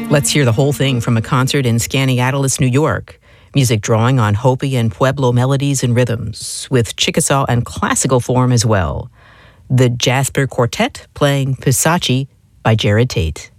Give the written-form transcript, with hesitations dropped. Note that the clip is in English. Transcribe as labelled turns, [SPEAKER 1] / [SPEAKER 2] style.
[SPEAKER 1] Let's hear the whole thing from a concert in Skaneateles, New York. Music drawing on Hopi and Pueblo melodies and rhythms, with Chickasaw and classical form as well. The Jasper Quartet playing Pisachi by Jared Tate.